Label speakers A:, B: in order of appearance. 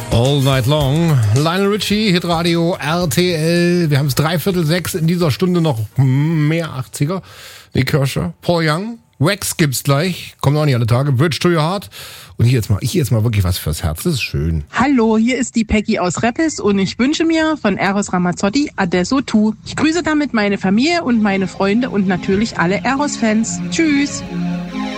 A: All Night Long. Lionel Richie, Hitradio RTL. Wir haben es 5:45 in dieser Stunde noch mehr 80er. Nick Kershaw, Paul Young, Wax gibt's gleich. Kommt auch nicht alle Tage. Bridge to Your Heart. Und hier jetzt mal wirklich was fürs Herz. Das ist schön.
B: Hallo, hier ist die Peggy aus Reppes und ich wünsche mir von Eros Ramazzotti Adesso Tu. Ich grüße damit meine Familie und meine Freunde und natürlich alle Eros-Fans. Tschüss.